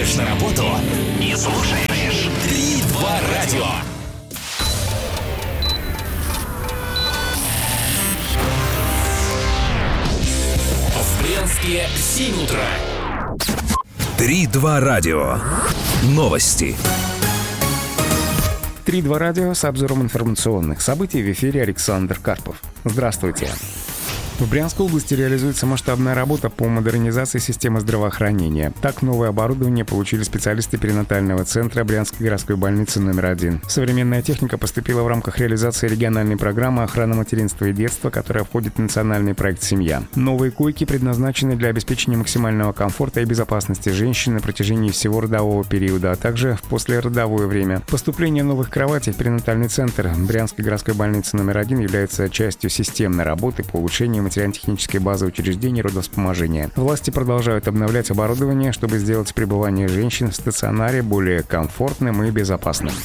едешь на работу и слушаешь 3-2 радио. В Брянске 7 утра. 3-2 радио. Новости. 3-2 радио с обзором информационных событий. В эфире Александр Карпов. Здравствуйте. В Брянской области реализуется масштабная работа по модернизации системы здравоохранения. Так, новое оборудование получили специалисты перинатального центра Брянской городской больницы номер 1. Современная техника поступила в рамках реализации региональной программы «Охрана материнства и детства», которая входит в национальный проект «Семья». Новые койки предназначены для обеспечения максимального комфорта и безопасности женщин на протяжении всего родового периода, а также в послеродовое время. Поступление новых кроватей в перинатальный центр Брянской городской больницы номер 1 является частью системной работы по улучшению материально-технической базы учреждений родовспоможения. Власти продолжают обновлять оборудование, чтобы сделать пребывание женщин в стационаре более комфортным и безопасным.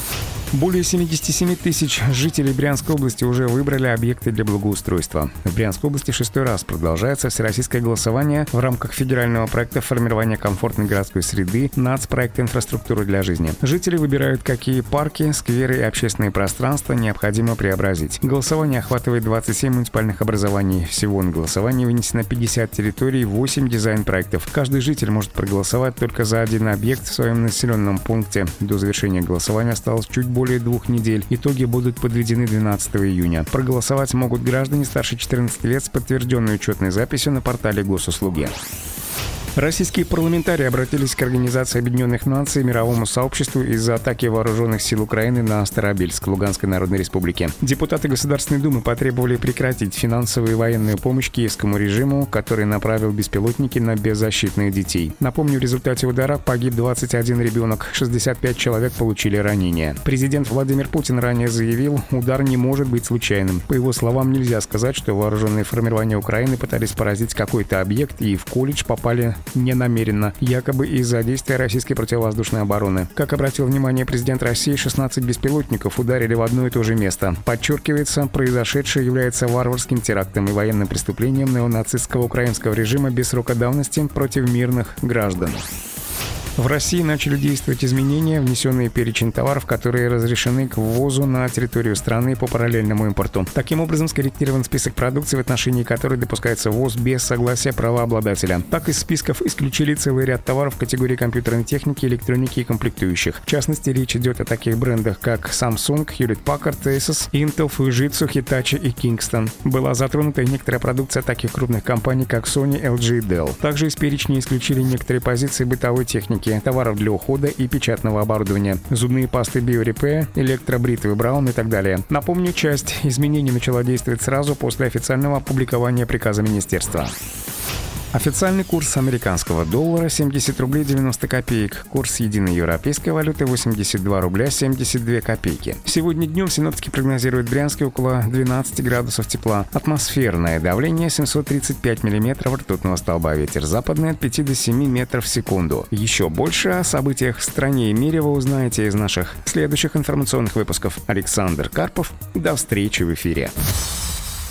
Более 77 тысяч жителей Брянской области уже выбрали объекты для благоустройства. В Брянской области 6-й раз продолжается всероссийское голосование в рамках федерального проекта формирования комфортной городской среды нацпроекта «Инфраструктура для жизни». Жители выбирают, какие парки, скверы и общественные пространства необходимо преобразить. Голосование охватывает 27 муниципальных образований. Всего на голосование вынесено 50 территорий, 8 дизайн-проектов. Каждый житель может проголосовать только за один объект в своем населенном пункте. До завершения голосования осталось чуть более 2 недель. Итоги будут подведены 12 июня. Проголосовать могут граждане старше 14 лет с подтвержденной учетной записью на портале госуслуги. Российские парламентарии обратились к Организации Объединенных Наций и мировому сообществу из-за атаки вооруженных сил Украины на Старобельск, Луганской Народной Республике. Депутаты Государственной Думы потребовали прекратить финансовую и военную помощь киевскому режиму, который направил беспилотники на беззащитных детей. Напомню, в результате удара погиб 21 ребенок, 65 человек получили ранения. Президент Владимир Путин ранее заявил, удар не может быть случайным. По его словам, нельзя сказать, что вооруженные формирования Украины пытались поразить какой-то объект и в колледж попали ненамеренно, якобы из-за действия российской противовоздушной обороны. Как обратил внимание президент России, 16 беспилотников ударили в одно и то же место. Подчеркивается, произошедшее является варварским терактом и военным преступлением неонацистского украинского режима без срока давности против мирных граждан. В России начали действовать изменения, внесенные в перечень товаров, которые разрешены к ввозу на территорию страны по параллельному импорту. Таким образом, скорректирован список продукции, в отношении которой допускается ввоз без согласия правообладателя. Так, из списков исключили целый ряд товаров в категории компьютерной техники, электроники и комплектующих. В частности, речь идет о таких брендах, как Samsung, Hewlett-Packard, Asus, Intel, Fujitsu, Hitachi и Kingston. Была затронута и некоторая продукция таких крупных компаний, как Sony, LG и Dell. Также из перечня исключили некоторые позиции бытовой техники, товаров для ухода и печатного оборудования, зубные пасты BioRepair, электробритвы Braun и так далее. Напомню, часть изменений начала действовать сразу после официального опубликования приказа министерства. Официальный курс американского доллара 70 рублей 90 копеек. Курс единой европейской валюты 82 рубля 72 копейки. Сегодня днем синоптики прогнозируют в Брянске около 12 градусов тепла. Атмосферное давление 735 миллиметров ртутного столба. Ветер западный от 5 до 7 метров в секунду. Еще больше о событиях в стране и мире вы узнаете из наших следующих информационных выпусков. Александр Карпов. До встречи в эфире.